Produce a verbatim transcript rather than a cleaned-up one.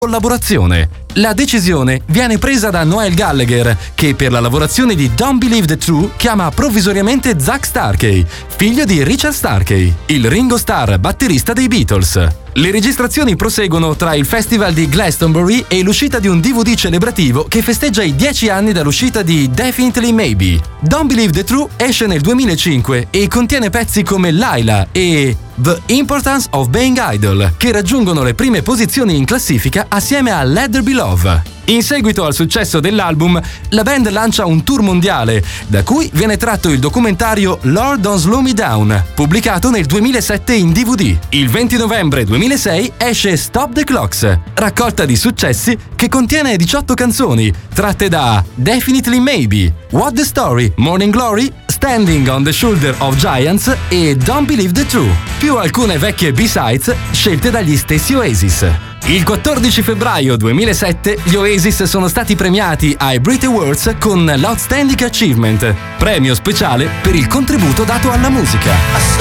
collaborazione. La decisione viene presa da Noel Gallagher, che per la lavorazione di Don't Believe the True chiama provvisoriamente Zack Starkey, figlio di Richard Starkey, il Ringo Starr, batterista dei Beatles. Le registrazioni proseguono tra il festival di Glastonbury e l'uscita di un D V D celebrativo che festeggia i dieci anni dall'uscita di Definitely Maybe. Don't Believe the True esce nel duemilacinque e contiene pezzi come Laila e The Importance of Being Idle, che raggiungono le prime posizioni in classifica assieme a Let There Be Love. In seguito al successo dell'album, la band lancia un tour mondiale, da cui viene tratto il documentario Lord Don't Slow Me Down, pubblicato nel duemilasette in D V D. Il venti novembre duemilasei esce Stop the Clocks, raccolta di successi che contiene diciotto canzoni, tratte da Definitely Maybe, What the Story, Morning Glory, Standing on the Shoulder of Giants e Don't Believe the True, più alcune vecchie B-sides scelte dagli stessi Oasis. Il quattordici febbraio duemilasette gli Oasis sono stati premiati ai Brit Awards con l'Outstanding Achievement, premio speciale per il contributo dato alla musica.